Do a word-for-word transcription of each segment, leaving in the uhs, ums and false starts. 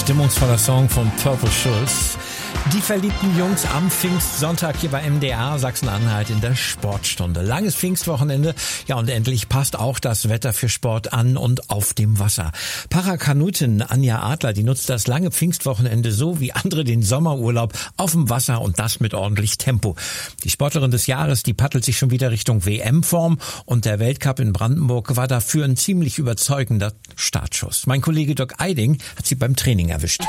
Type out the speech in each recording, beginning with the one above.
stimmungsvoller Song von Purple Schulz. Die verliebten Jungs am Pfingstsonntag hier bei M D R Sachsen-Anhalt in der Sportstunde. Langes Pfingstwochenende. Ja, und endlich passt auch das Wetter für Sport an und auf dem Wasser. Parakanutin Anja Adler, die nutzt das lange Pfingstwochenende so wie andere den Sommerurlaub auf dem Wasser und das mit ordentlich Tempo. Die Sportlerin des Jahres, die paddelt sich schon wieder Richtung W M-Form und der Weltcup in Brandenburg war dafür ein ziemlich überzeugender Startschuss. Mein Kollege Dirk Eiding hat sie beim Training erwischt.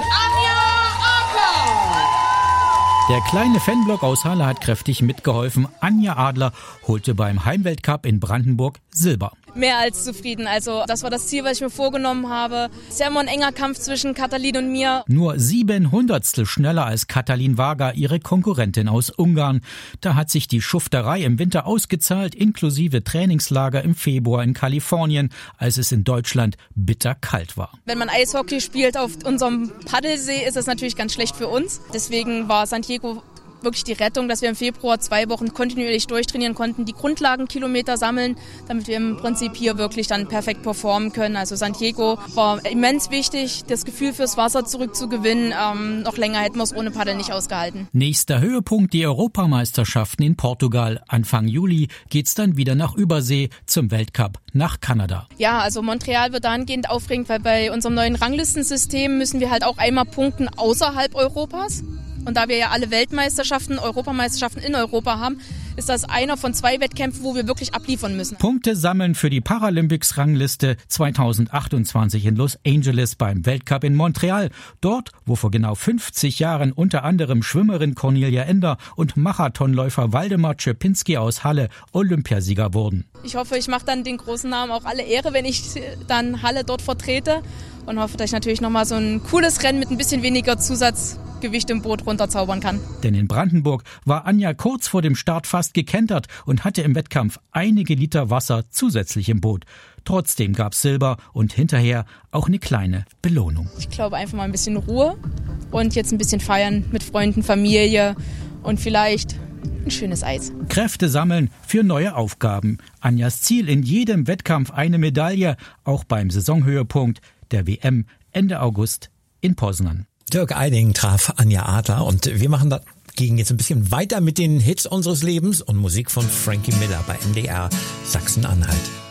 Der kleine Fanblock aus Halle hat kräftig mitgeholfen. Anja Adler holte beim Heimweltcup in Brandenburg Silber. Mehr als zufrieden. Also das war das Ziel, was ich mir vorgenommen habe. Es ist ja immer ein enger Kampf zwischen Katalin und mir. Nur sieben Hundertstel schneller als Katalin Varga, ihre Konkurrentin aus Ungarn. Da hat sich die Schufterei im Winter ausgezahlt, inklusive Trainingslager im Februar in Kalifornien, als es in Deutschland bitterkalt war. Wenn man Eishockey spielt auf unserem Paddelsee, ist das natürlich ganz schlecht für uns. Deswegen war San Diego wirklich die Rettung, dass wir im Februar zwei Wochen kontinuierlich durchtrainieren konnten, die Grundlagenkilometer sammeln, damit wir im Prinzip hier wirklich dann perfekt performen können. Also San Diego war immens wichtig, das Gefühl fürs Wasser zurückzugewinnen. Ähm, noch länger hätten wir es ohne Paddel nicht ausgehalten. Nächster Höhepunkt die Europameisterschaften in Portugal. Anfang Juli geht's dann wieder nach Übersee zum Weltcup nach Kanada. Ja, also Montreal wird dahingehend aufregend, weil bei unserem neuen Ranglistensystem müssen wir halt auch einmal punkten außerhalb Europas. Und da wir ja alle Weltmeisterschaften, Europameisterschaften in Europa haben, ist das einer von zwei Wettkämpfen, wo wir wirklich abliefern müssen. Punkte sammeln für die Paralympics-Rangliste zweitausendachtundzwanzig in Los Angeles beim Weltcup in Montreal. Dort, wo vor genau fünfzig Jahren unter anderem Schwimmerin Cornelia Ender und Marathonläufer Waldemar Czerpinski aus Halle Olympiasieger wurden. Ich hoffe, ich mache dann den großen Namen auch alle Ehre, wenn ich dann Halle dort vertrete. Und hoffe, dass ich natürlich nochmal so ein cooles Rennen mit ein bisschen weniger Zusatzgewicht im Boot runterzaubern kann. Denn in Brandenburg war Anja kurz vor dem Start fast gekentert und hatte im Wettkampf einige Liter Wasser zusätzlich im Boot. Trotzdem gab's Silber und hinterher auch eine kleine Belohnung. Ich glaube, einfach mal ein bisschen Ruhe und jetzt ein bisschen feiern mit Freunden, Familie und vielleicht ein schönes Eis. Kräfte sammeln für neue Aufgaben. Anjas Ziel in jedem Wettkampf eine Medaille, auch beim Saisonhöhepunkt der W M Ende August in Poznan. Dirk Eiding traf Anja Adler und wir machen da gehen jetzt ein bisschen weiter mit den Hits unseres Lebens und Musik von Frankie Miller bei M D R Sachsen-Anhalt.